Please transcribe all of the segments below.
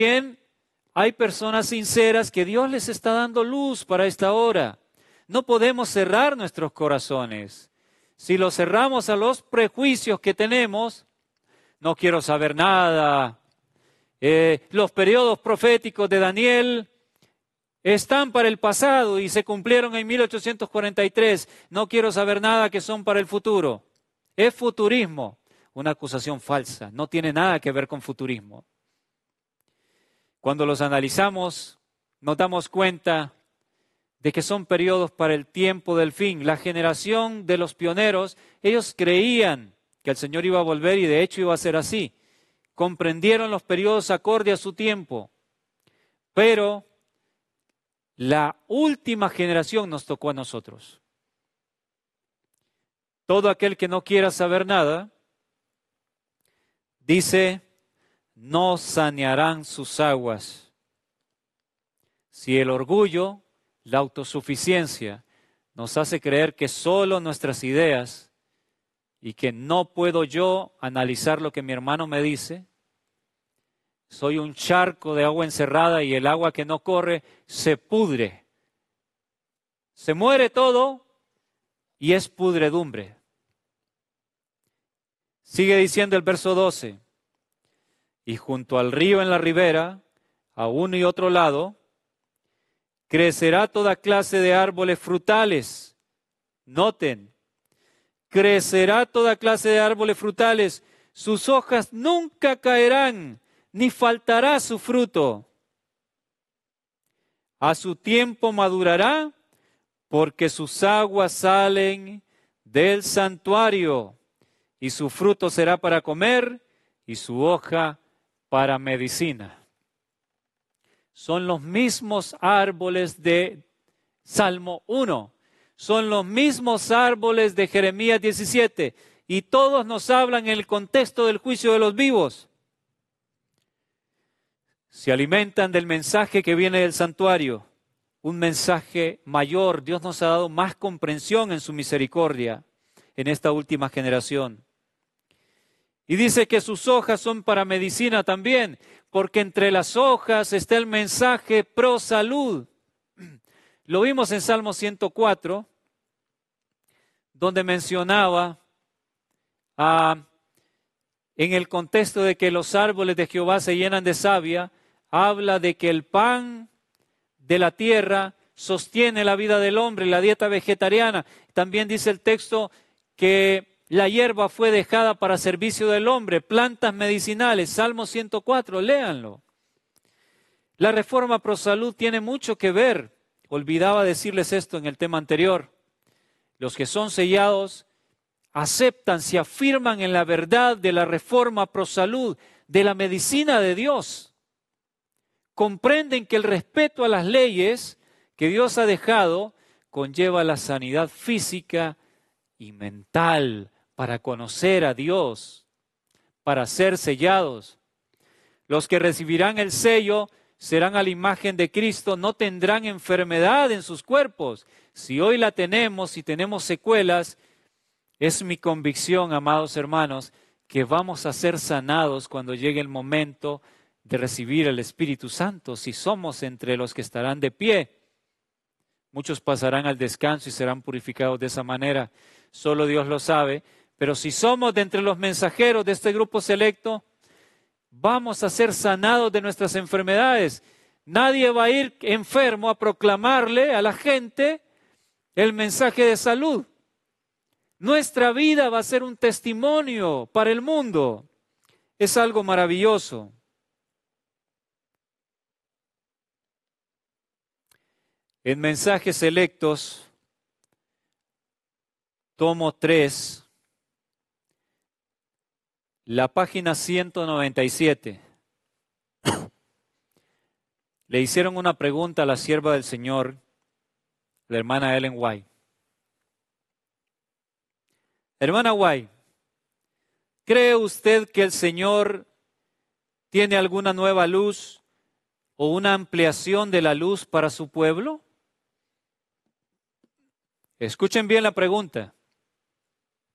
También hay personas sinceras que Dios les está dando luz para esta hora. No podemos cerrar nuestros corazones. Si los cerramos a los prejuicios que tenemos, no quiero saber nada. Los periodos proféticos de Daniel están para el pasado y se cumplieron en 1843. No quiero saber nada que son para el futuro. Es futurismo, una acusación falsa. No tiene nada que ver con futurismo. Cuando los analizamos, nos damos cuenta de que son periodos para el tiempo del fin. La generación de los pioneros, ellos creían que el Señor iba a volver y de hecho iba a ser así. Comprendieron los periodos acorde a su tiempo. Pero la última generación nos tocó a nosotros. Todo aquel que no quiera saber nada, dice, no sanearán sus aguas. Si el orgullo, la autosuficiencia, nos hace creer que solo nuestras ideas y que no puedo yo analizar lo que mi hermano me dice, soy un charco de agua encerrada y el agua que no corre se pudre. Se muere todo y es pudredumbre. Sigue diciendo el verso 12. Y junto al río en la ribera, a uno y otro lado, crecerá toda clase de árboles frutales. Noten, crecerá toda clase de árboles frutales. Sus hojas nunca caerán, ni faltará su fruto. A su tiempo madurará, porque sus aguas salen del santuario, y su fruto será para comer, y su hoja para medicina. Son los mismos árboles de Salmo 1, son los mismos árboles de Jeremías 17, y todos nos hablan en el contexto del juicio de los vivos. Se alimentan del mensaje que viene del santuario, un mensaje mayor. Dios nos ha dado más comprensión en su misericordia en esta última generación. Y dice que sus hojas son para medicina también, porque entre las hojas está el mensaje pro salud. Lo vimos en Salmo 104, donde mencionaba en el contexto de que los árboles de Jehová se llenan de savia, habla de que el pan de la tierra sostiene la vida del hombre, la dieta vegetariana. También dice el texto que la hierba fue dejada para servicio del hombre, plantas medicinales, Salmo 104, léanlo. La reforma pro salud tiene mucho que ver, olvidaba decirles esto en el tema anterior. Los que son sellados aceptan, se afirman en la verdad de la reforma pro salud, de la medicina de Dios. Comprenden que el respeto a las leyes que Dios ha dejado conlleva la sanidad física y mental para conocer a Dios, para ser sellados. Los que recibirán el sello serán a la imagen de Cristo, no tendrán enfermedad en sus cuerpos. Si hoy la tenemos y tenemos secuelas, es mi convicción, amados hermanos, que vamos a ser sanados cuando llegue el momento de recibir el Espíritu Santo, si somos entre los que estarán de pie. Muchos pasarán al descanso y serán purificados de esa manera. Solo Dios lo sabe. Pero si somos de entre los mensajeros de este grupo selecto, vamos a ser sanados de nuestras enfermedades. Nadie va a ir enfermo a proclamarle a la gente el mensaje de salud. Nuestra vida va a ser un testimonio para el mundo. Es algo maravilloso. En Mensajes Selectos, tomo 3, la página 197. Le hicieron una pregunta a la sierva del Señor, la hermana Ellen White. Hermana White, ¿cree usted que el Señor tiene alguna nueva luz o una ampliación de la luz para su pueblo? Escuchen bien la pregunta.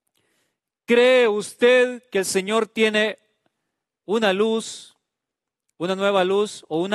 ¿Cree usted que el Señor tiene una luz una nueva luz o una